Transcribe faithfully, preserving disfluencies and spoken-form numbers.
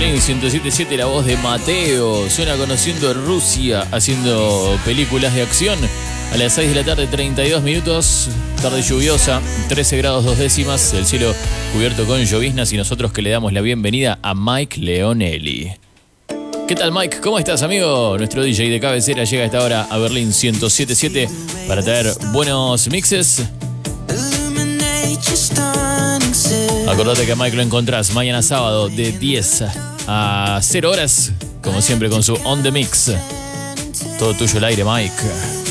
Berlín ciento siete punto siete, la voz de Mateo. Suena conociendo Rusia, haciendo películas de acción. A las seis de la tarde, treinta y dos minutos. Tarde lluviosa, trece grados dos décimas. El cielo cubierto con lloviznas. Y nosotros que le damos la bienvenida a Mike Leonelli. ¿Qué tal, Mike? ¿Cómo estás, amigo? Nuestro D J de cabecera llega a esta hora a Berlín ciento siete punto siete para traer buenos mixes. Acordate que a Mike lo encontrás mañana sábado de diez a cero horas, como siempre con su On The Mix. Todo tuyo al aire, Mike.